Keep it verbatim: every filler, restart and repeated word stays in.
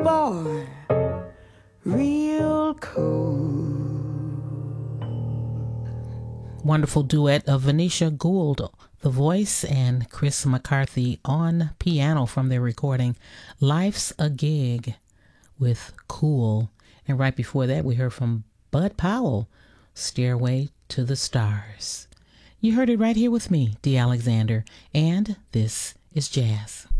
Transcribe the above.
boy, real cool. Wonderful duet of Venetia Gould, the voice, and Chris McCarthy on piano from their recording Life's a Gig with Cool. And right before that, we heard from Bud Powell, Stairway to the Stars. You heard it right here with me, Dee Alexander, and this is Jazz.